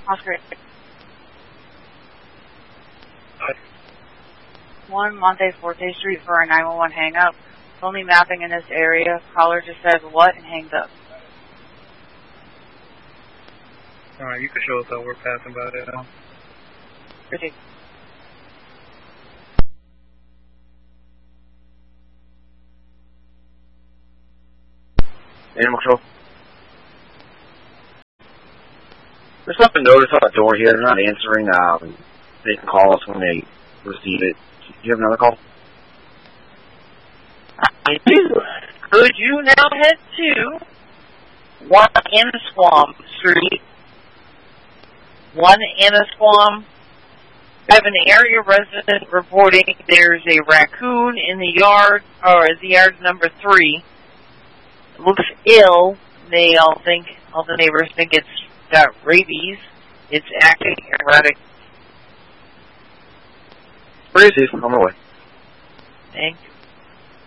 Oscar. 1 Monte Forte Street for a 911 hang-up. Only mapping in this area. Caller just says what and hangs up. Alright, you can show us that we're passing by that now. Proceed. Animal control. There's something notice on the door here. They're not answering. They can call us when they receive it. Do you have another call? I do. Could you now head to 1 Annisquam Street? 1 Annisquam. I have an area resident reporting there's a raccoon in the yard, or the yard number 3. It looks ill. All the neighbors think it's got rabies. It's acting erratic. Where is he? On my way. Thank you.